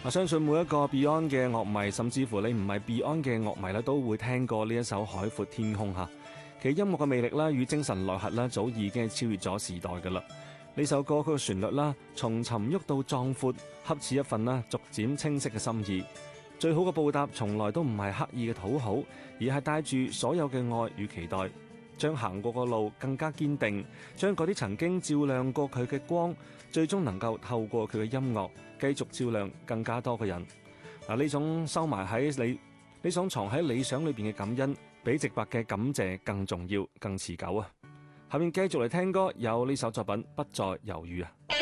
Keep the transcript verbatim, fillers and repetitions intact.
我相信每一個 Beyond 嘅樂迷，甚至乎你唔係 Beyond 嘅樂迷咧，都會聽過呢一首《海闊天空》嚇。其音樂嘅魅力啦，與精神內核啦，早已經係超越咗時代㗎啦。呢首歌曲嘅旋律啦，從沉鬱到壯闊，恰似一份啦逐漸清晰嘅心意。最好嘅報答，從來都唔係刻意嘅討好，而係帶住所有嘅愛與期待，將行過嘅路更加堅定，將嗰啲曾經照亮過佢嘅光，最終能夠透過佢嘅音樂繼續照亮更加多嘅人。嗱，呢種收埋喺你呢種藏喺理想裏邊嘅感恩，比直白嘅感謝更重要、更持久啊！下面繼續嚟聽歌，有呢首作品《不再猶豫》啊。